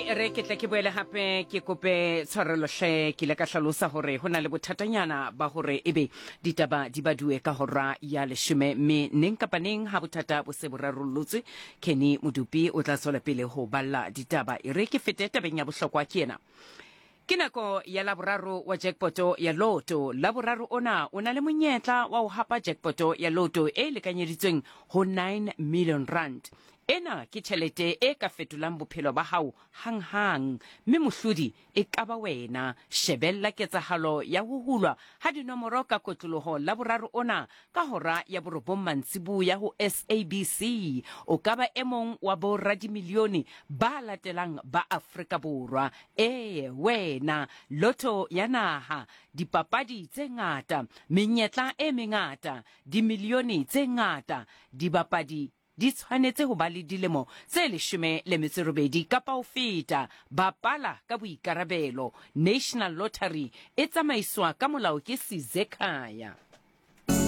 re ke tla ke boele hape ke kope tshwarelo hle ke le ka hlalosa hore hona le bothatanyana ba hore ebe ditaba di badue ka hora ya 10 mme neng kapa neng ha bothata bo se borarollotswe Kenny Modupi o tla tswela pele ho balla ditaba re ke fete tabeng ya bohlokwa ke ena ke nako ya laboraro wa jackpoto ya loto laboraro ona o na le monyetla wa ho hapa jackpoto ya loto e lekanyeditsweng ho 9 million rand ena ke tjhelete e ka fetolang bophelo ba hao hang mme mohlodi e ka ba wena shebella ketsahalo ya ho hulwa ha dinomoro ka kotloloho laboraro ona ka hora ya borobong mantsibuya ho SABC o ka ba emong wa bo radimilione ba latelang ba Afrika Borwa wena loto ya naha dipapadi tse ngata menyetla e mengata dimilione tse ngata dibapadi di tshwanetse ho ba le dilemo tse 18 kapa ho feta bapala ka boikarabelo National Lottery e tsamaiswa ka molao ke Sizekhaya.